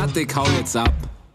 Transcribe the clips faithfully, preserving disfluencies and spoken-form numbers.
Warte, ich hau jetzt ab.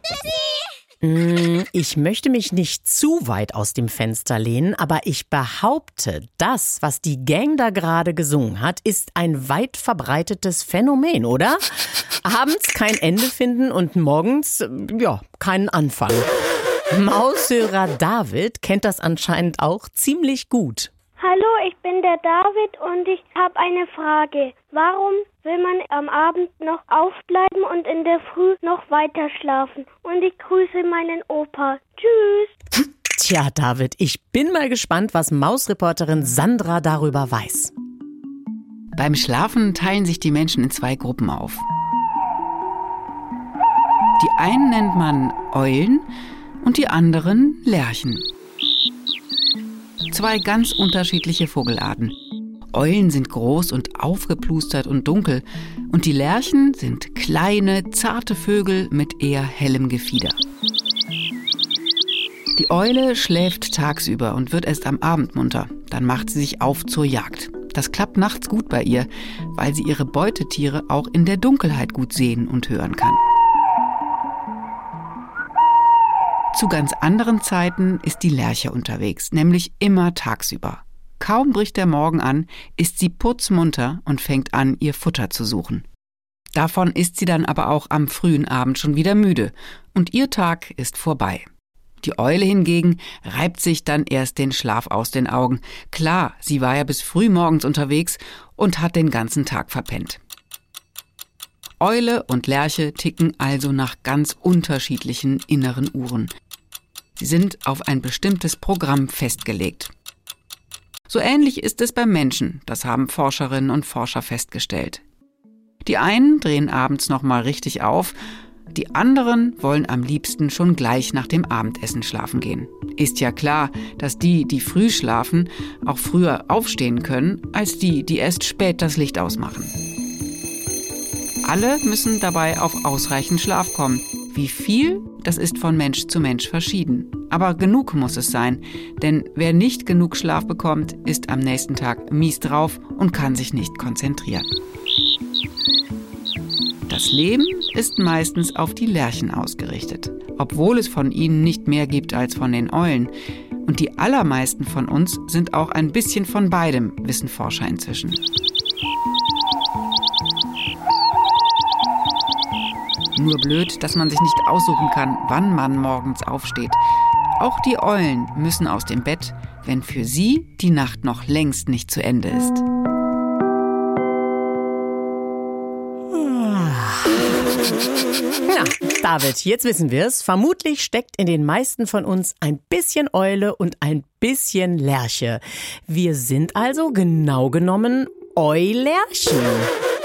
Ich möchte mich nicht zu weit aus dem Fenster lehnen, aber ich behaupte, das, was die Gang da gerade gesungen hat, ist ein weit verbreitetes Phänomen, oder? Abends kein Ende finden und morgens, ja, keinen Anfang. Maushörer David kennt das anscheinend auch ziemlich gut. Hallo, ich bin der David und ich habe eine Frage. Warum will man am Abend noch aufbleiben und in der Früh noch weiter schlafen? Und ich grüße meinen Opa. Tschüss. Tja, David, ich bin mal gespannt, was Mausreporterin Sandra darüber weiß. Beim Schlafen teilen sich die Menschen in zwei Gruppen auf. Die einen nennt man Eulen und die anderen Lerchen. Zwei ganz unterschiedliche Vogelarten. Eulen sind groß und aufgeplustert und dunkel und die Lerchen sind kleine, zarte Vögel mit eher hellem Gefieder. Die Eule schläft tagsüber und wird erst am Abend munter. Dann macht sie sich auf zur Jagd. Das klappt nachts gut bei ihr, weil sie ihre Beutetiere auch in der Dunkelheit gut sehen und hören kann. Zu ganz anderen Zeiten ist die Lerche unterwegs, nämlich immer tagsüber. Kaum bricht der Morgen an, ist sie putzmunter und fängt an, ihr Futter zu suchen. Davon ist sie dann aber auch am frühen Abend schon wieder müde und ihr Tag ist vorbei. Die Eule hingegen reibt sich dann erst den Schlaf aus den Augen. Klar, sie war ja bis früh morgens unterwegs und hat den ganzen Tag verpennt. Eule und Lerche ticken also nach ganz unterschiedlichen inneren Uhren. Sie sind auf ein bestimmtes Programm festgelegt. So ähnlich ist es beim Menschen, das haben Forscherinnen und Forscher festgestellt. Die einen drehen abends noch mal richtig auf, die anderen wollen am liebsten schon gleich nach dem Abendessen schlafen gehen. Ist ja klar, dass die, die früh schlafen, auch früher aufstehen können, als die, die erst spät das Licht ausmachen. Alle müssen dabei auf ausreichend Schlaf kommen. Wie viel, das ist von Mensch zu Mensch verschieden. Aber genug muss es sein, denn wer nicht genug Schlaf bekommt, ist am nächsten Tag mies drauf und kann sich nicht konzentrieren. Das Leben ist meistens auf die Lerchen ausgerichtet, obwohl es von ihnen nicht mehr gibt als von den Eulen. Und die allermeisten von uns sind auch ein bisschen von beidem, wissen Forscher inzwischen. Nur blöd, dass man sich nicht aussuchen kann, wann man morgens aufsteht. Auch die Eulen müssen aus dem Bett, wenn für sie die Nacht noch längst nicht zu Ende ist. Na, David, jetzt wissen wir es. Vermutlich steckt in den meisten von uns ein bisschen Eule und ein bisschen Lerche. Wir sind also genau genommen Eulerchen.